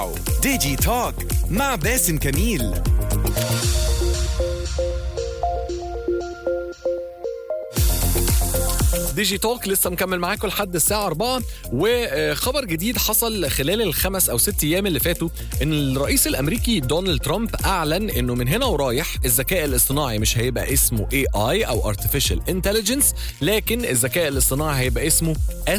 ديجي توك مع باسم كميل. ديجي توك لسه مكمل معاكم لحد الساعة 4. وخبر جديد حصل خلال الخمس أو 6 أيام اللي فاتوا، إن الرئيس الأمريكي دونالد ترامب أعلن إنه من هنا ورايح الذكاء الاصطناعي مش هيبقى اسمه AI أو Artificial Intelligence، لكن الذكاء الاصطناعي هيبقى اسمه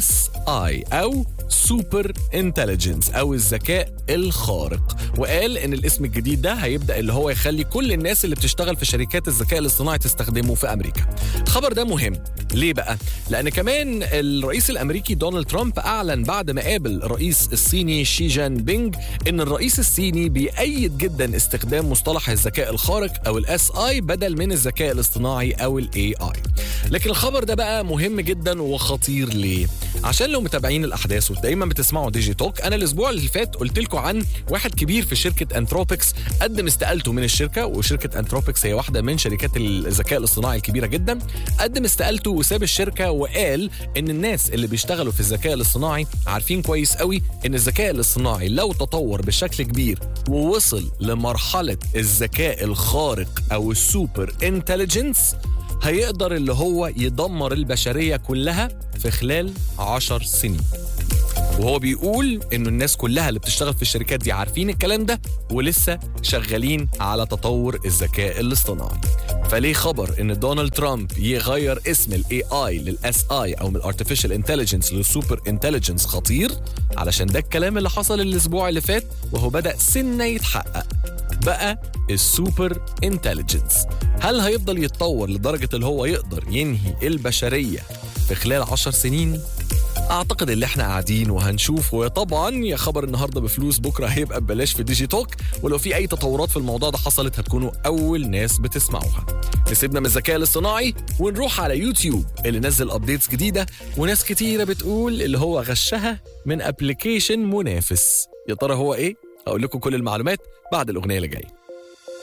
SI أو Super Intelligence أو الذكاء الخارق. وقال إن الاسم الجديد ده هيبدأ اللي هو يخلي كل الناس اللي بتشتغل في شركات الذكاء الاصطناعي تستخدمه في أمريكا. الخبر ده مهم ليه بقى؟ لأن كمان الرئيس الأمريكي دونالد ترامب أعلن بعد ما قابل الرئيس الصيني شي جين بينج إن الرئيس الصيني بيأيد جدا استخدام مصطلح الذكاء الخارق أو SI بدل من الذكاء الاصطناعي أو AI. لكن الخبر ده بقى مهم جدا وخطير ليه؟ عشان لو متابعين الأحداث ودايما بتسمعوا ديجي توك، أنا الأسبوع اللي فات قلت لكم عن واحد كبير في شركة أنثروبكس قدم استقالته من الشركة، وشركة أنثروبكس هي واحدة من شركات الذكاء الاصطناعي الكبيرة جدا. قدم استقالته وساب الشركة وقال إن الناس اللي بيشتغلوا في الذكاء الاصطناعي عارفين كويس قوي إن الذكاء الاصطناعي لو تطور بشكل كبير ووصل لمرحلة الذكاء الخارق أو السوبر انتليجنس هيقدر اللي هو يدمر البشرية كلها في خلال 10 سنين. وهو بيقول إنه الناس كلها اللي بتشتغل في الشركات دي عارفين الكلام ده ولسه شغالين على تطور الذكاء الاصطناعي. فليه خبر إن دونالد ترامب يغير اسم ال AI لل SI أو من Artificial Intelligence للسوبر Intelligence خطير؟ علشان ده الكلام اللي حصل الأسبوع اللي فات وهو بدأ سنة يتحقق. بقى السوبر انتليجنس هل هيفضل يتطور لدرجة اللي هو يقدر ينهي البشرية في خلال 10 سنين؟ اعتقد اللي احنا قاعدين وهنشوف. وطبعا يا خبر النهارده بفلوس بكره هيبقى ببلاش في ديجي توك، ولو في اي تطورات في الموضوع ده حصلت هتكونوا اول ناس بتسمعوها. نسيبنا من الذكاء الاصطناعي ونروح على يوتيوب اللي نزل ابديتس جديده، وناس كتيره بتقول اللي هو غشها من ابلكيشن منافس. يا ترى هو ايه؟ هقول لكم كل المعلومات بعد الاغنيه اللي جايه.